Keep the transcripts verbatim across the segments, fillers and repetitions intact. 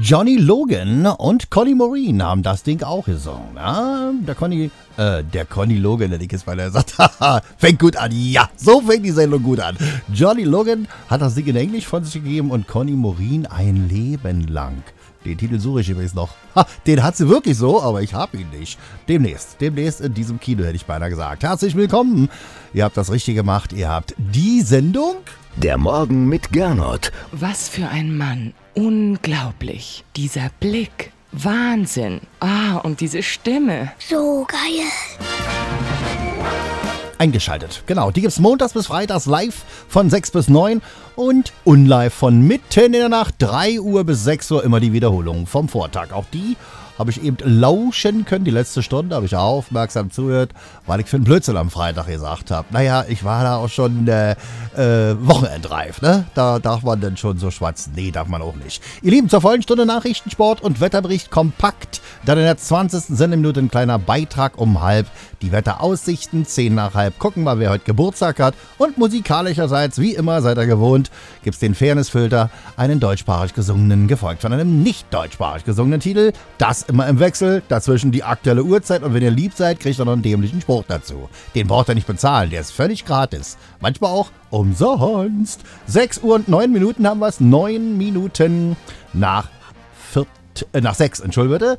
Johnny Logan und Conny Maureen haben das Ding auch gesungen. Ja, der Conny, äh, der Conny Logan, der Dick ist, weil er sagt, haha, fängt gut an. Ja, so fängt die Sendung gut an. Johnny Logan hat das Ding in Englisch von sich gegeben und Conny Maureen ein Leben lang. Den Titel suche ich übrigens noch. Ha, den hat sie wirklich so, aber ich habe ihn nicht. Demnächst, demnächst in diesem Kino, hätte ich beinahe gesagt. Herzlich willkommen. Ihr habt das richtig gemacht. Ihr habt die Sendung. Der Morgen mit Gernot. Was für ein Mann. Unglaublich. Dieser Blick. Wahnsinn. Ah, und diese Stimme. So geil. Eingeschaltet. Genau, die gibt's montags bis freitags live von sechs bis neun und unlive von mitten in der Nacht, drei Uhr bis sechs Uhr, immer die Wiederholung vom Vortag. Auch die habe ich eben lauschen können. Die letzte Stunde habe ich aufmerksam zugehört, weil ich für einen Blödsinn am Freitag gesagt habe. Naja, ich war da auch schon äh, äh, wochenendreif, ne? Da darf man denn schon so schwatzen. Nee, darf man auch nicht. Ihr Lieben, zur vollen Stunde Nachrichten, Sport und Wetterbericht kompakt. Dann in der zwanzigsten Sendeminute ein kleiner Beitrag um halb. Die Wetteraussichten, zehn nach halb. Gucken wir, wer heute Geburtstag hat. Und musikalischerseits, wie immer, seid ihr gewohnt, gibt's den Fairnessfilter, einen deutschsprachig gesungenen, gefolgt von einem nicht deutschsprachig gesungenen Titel. Das immer im Wechsel, dazwischen die aktuelle Uhrzeit und wenn ihr lieb seid, kriegt ihr noch einen dämlichen Spruch dazu. Den braucht ihr nicht bezahlen, der ist völlig gratis. Manchmal auch umsonst. sechs Uhr und neun Minuten haben wir es, neun Minuten nach vier, äh, nach sechs, entschuldige bitte.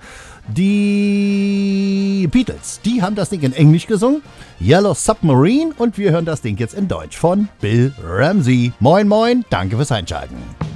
Die Beatles, die haben das Ding in Englisch gesungen, Yellow Submarine, und wir hören das Ding jetzt in Deutsch von Bill Ramsey. Moin moin, danke fürs Einschalten.